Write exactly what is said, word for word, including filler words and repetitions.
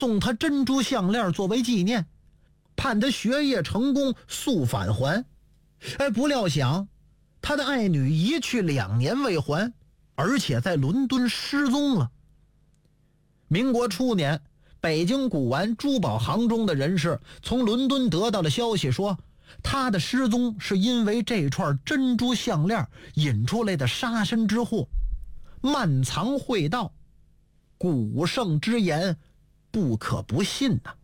送他珍珠项链作为纪念，盼他学业成功速返还。哎，不料想他的爱女一去两年未还，而且在伦敦失踪了。民国初年，北京古玩珠宝行中的人士从伦敦得到了消息，说他的失踪是因为这串珍珠项链引出来的杀身之祸。漫藏会道，古圣之言不可不信呐、啊。